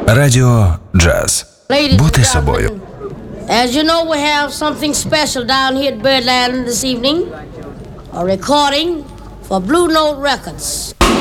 Радіо Джаз. Ladies and Бути собою. gentlemen, as you know, we have something special down here at Birdland this evening. A recording for Blue Note Records.